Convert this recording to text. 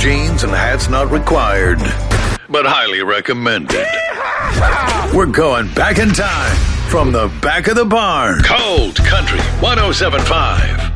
jeans, and hats not required, but highly recommended. We're going back in time from the back of the barn. Cold Country 107.5.